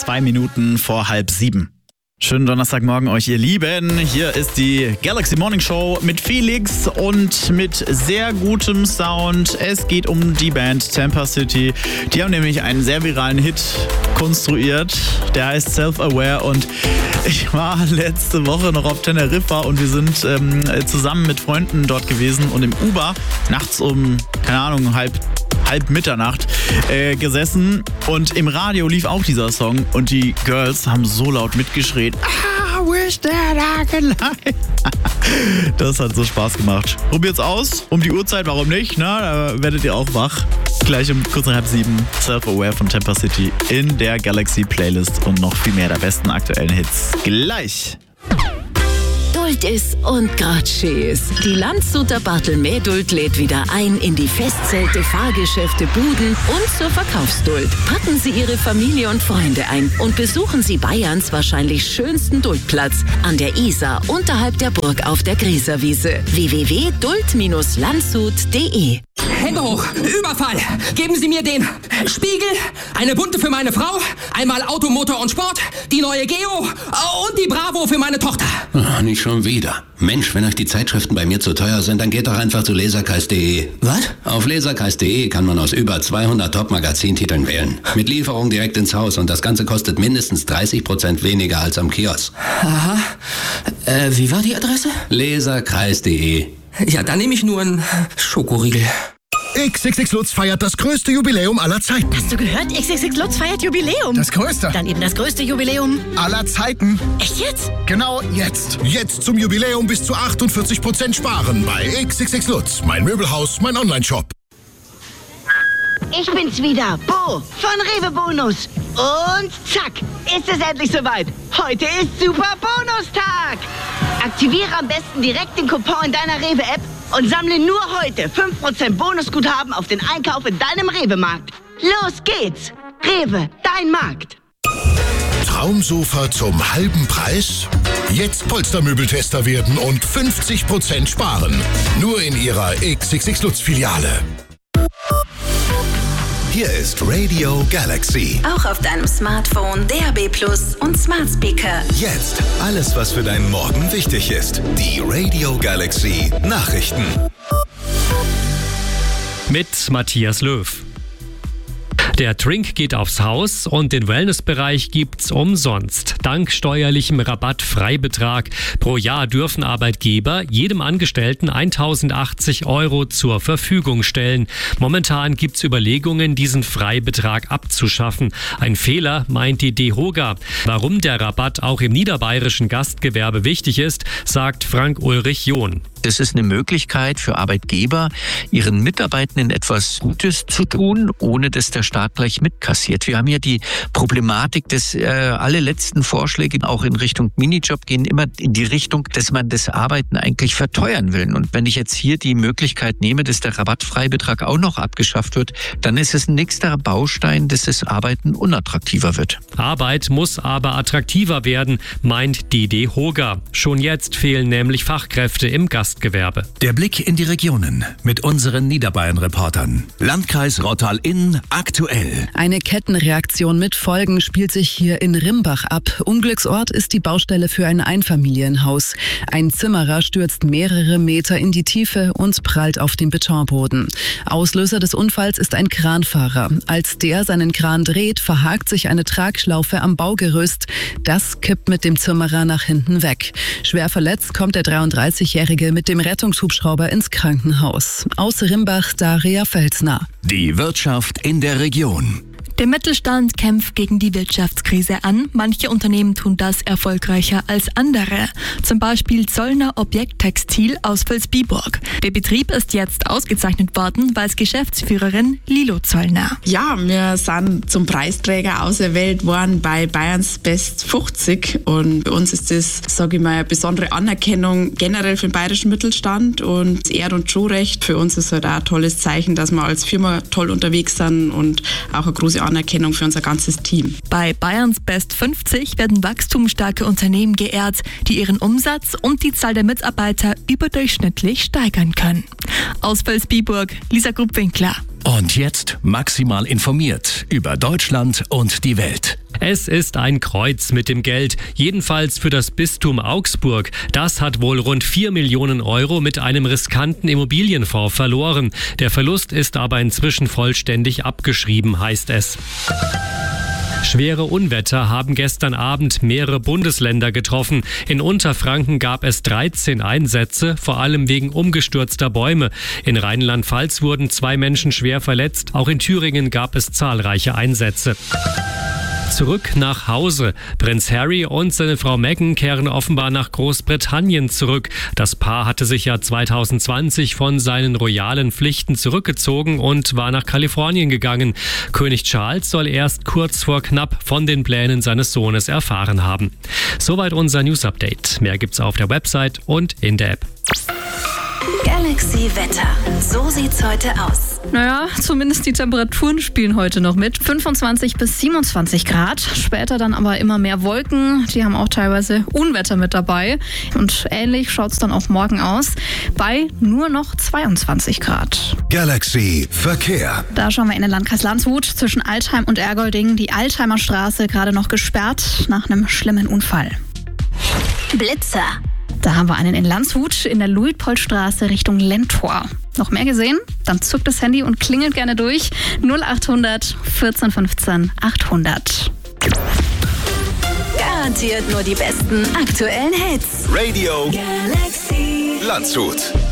2 Minuten vor 6:30. Schönen Donnerstagmorgen euch, ihr Lieben. Hier ist die Galaxy Morning Show mit Felix und mit sehr gutem Sound. Es geht um die Band Tampa City. Die haben nämlich einen sehr viralen Hit konstruiert. Der heißt Self-Aware und ich war letzte Woche noch auf Teneriffa und wir sind zusammen mit Freunden dort gewesen und im Uber nachts um, keine Ahnung, halb Mitternacht gesessen und im Radio lief auch dieser Song und die Girls haben so laut mitgeschrien. I wish that I could lie. Das hat so Spaß gemacht. Probiert's aus, um die Uhrzeit, warum nicht? Na, da werdet ihr auch wach. Gleich um kurz nach 6:30 Self-Aware von Tampa City in der Galaxy Playlist und noch viel mehr der besten aktuellen Hits. Gleich! Duld ist und grad schee ist. Die Landshuter Barthelmä-Duld lädt wieder ein in die Festzelte, Fahrgeschäfte, Buden und zur Verkaufsduld. Packen Sie Ihre Familie und Freunde ein und besuchen Sie Bayerns wahrscheinlich schönsten Duldplatz an der Isar unterhalb der Burg auf der Grieserwiese. www.duld-landshut.de. Hände hoch! Überfall! Geben Sie mir den Spiegel, eine bunte für meine Frau, einmal Auto, Motor und Sport, die neue Geo und die Bravo für meine Tochter. Oh, nicht schon wieder. Mensch, wenn euch die Zeitschriften bei mir zu teuer sind, dann geht doch einfach zu leserkreis.de. Was? Auf leserkreis.de kann man aus über 200 Top-Magazintiteln wählen. Mit Lieferung direkt ins Haus und das Ganze kostet mindestens 30% weniger als am Kiosk. Aha. Wie war die Adresse? leserkreis.de. Ja, dann nehme ich nur einen Schokoriegel. XXX Lutz feiert das größte Jubiläum aller Zeiten. Hast du gehört? XXX Lutz feiert Jubiläum. Das größte. Dann eben das größte Jubiläum Aller Zeiten. Echt jetzt? Genau jetzt. Jetzt zum Jubiläum bis zu 48% sparen bei XXX Lutz. Mein Möbelhaus, mein Onlineshop. Ich bin's wieder, Bo von Rewe Bonus. Und zack, ist es endlich soweit. Heute ist Super Bonustag. Aktiviere am besten direkt den Coupon in deiner Rewe-App und sammle nur heute 5% Bonusguthaben auf den Einkauf in deinem Rewe-Markt. Los geht's. Rewe, dein Markt. Traumsofa zum halben Preis? Jetzt Polstermöbeltester werden und 50% sparen. Nur in Ihrer XXX Lutz Filiale. Hier ist Radio Galaxy. Auch auf deinem Smartphone, DAB+ und Smart Speaker. Jetzt alles, was für deinen Morgen wichtig ist. Die Radio Galaxy Nachrichten. Mit Matthias Löw. Der Trink geht aufs Haus und den Wellnessbereich gibt's umsonst. Dank steuerlichem Rabattfreibetrag pro Jahr dürfen Arbeitgeber jedem Angestellten 1.080 € zur Verfügung stellen. Momentan gibt's Überlegungen, diesen Freibetrag abzuschaffen. Ein Fehler, meint die DEHOGA. Warum der Rabatt auch im niederbayerischen Gastgewerbe wichtig ist, sagt Frank-Ulrich John. Das ist eine Möglichkeit für Arbeitgeber, ihren Mitarbeitenden etwas Gutes zu tun, ohne dass der Staat gleich mitkassiert. Wir haben ja die Problematik, dass alle letzten Vorschläge auch in Richtung Minijob gehen immer in die Richtung, dass man das Arbeiten eigentlich verteuern will. Und wenn ich jetzt hier die Möglichkeit nehme, dass der Rabattfreibetrag auch noch abgeschafft wird, dann ist es ein nächster Baustein, dass das Arbeiten unattraktiver wird. Arbeit muss aber attraktiver werden, meint die DEHOGA. Schon jetzt fehlen nämlich Fachkräfte im Gastgewerbe. Der Blick in die Regionen mit unseren Niederbayern-Reportern. Landkreis Rottal-Inn aktuell. Eine Kettenreaktion mit Folgen spielt sich hier in Rimbach ab. Unglücksort ist die Baustelle für ein Einfamilienhaus. Ein Zimmerer stürzt mehrere Meter in die Tiefe und prallt auf den Betonboden. Auslöser des Unfalls ist ein Kranfahrer. Als der seinen Kran dreht, verhakt sich eine Tragschlaufe am Baugerüst. Das kippt mit dem Zimmerer nach hinten weg. Schwer verletzt kommt der 33-Jährige mit dem Rettungshubschrauber ins Krankenhaus. Aus Rimbach, Daria Felsner. Die Wirtschaft in der Region. Der Mittelstand kämpft gegen die Wirtschaftskrise an. Manche Unternehmen tun das erfolgreicher als andere. Zum Beispiel Zollner Objekttextil aus Vilsbiburg. Der Betrieb ist jetzt ausgezeichnet worden, als Geschäftsführerin Lilo Zollner. Ja, wir sind zum Preisträger auserwählt worden bei Bayerns Best 50 und bei uns ist das, sage ich mal, eine besondere Anerkennung generell für den bayerischen Mittelstand und Ehr- und Schuhrecht. Für uns ist halt auch ein tolles Zeichen, dass wir als Firma toll unterwegs sind und auch eine große Anerkennung für unser ganzes Team. Bei Bayerns Best 50 werden wachstumsstarke Unternehmen geehrt, die ihren Umsatz und die Zahl der Mitarbeiter überdurchschnittlich steigern können. Aus Vilsbiburg, Lisa Grubwinkler. Und jetzt maximal informiert über Deutschland und die Welt. Es ist ein Kreuz mit dem Geld, jedenfalls für das Bistum Augsburg. Das hat wohl rund 4 Millionen Euro mit einem riskanten Immobilienfonds verloren. Der Verlust ist aber inzwischen vollständig abgeschrieben, heißt es. Schwere Unwetter haben gestern Abend mehrere Bundesländer getroffen. In Unterfranken gab es 13 Einsätze, vor allem wegen umgestürzter Bäume. In Rheinland-Pfalz wurden 2 Menschen schwer verletzt. Auch in Thüringen gab es zahlreiche Einsätze. Zurück nach Hause. Prinz Harry und seine Frau Meghan kehren offenbar nach Großbritannien zurück. Das Paar hatte sich ja 2020 von seinen royalen Pflichten zurückgezogen und war nach Kalifornien gegangen. König Charles soll erst kurz vor knapp von den Plänen seines Sohnes erfahren haben. Soweit unser News-Update. Mehr gibt's auf der Website und in der App. Galaxy Wetter. So sieht's heute aus. Naja, zumindest die Temperaturen spielen heute noch mit. 25 bis 27 Grad. Später dann aber immer mehr Wolken. Die haben auch teilweise Unwetter mit dabei. Und ähnlich schaut's dann auch morgen aus. Bei nur noch 22 Grad. Galaxy Verkehr. Da schauen wir in den Landkreis Landshut zwischen Altheim und Ergolding. Die Altheimer Straße gerade noch gesperrt nach einem schlimmen Unfall. Blitzer. Da haben wir einen in Landshut in der Luitpoldstraße Richtung Lentor. Noch mehr gesehen? Dann zuckt das Handy und klingelt gerne durch. 0800 14 15 800. Garantiert nur die besten aktuellen Hits. Radio Galaxy Landshut.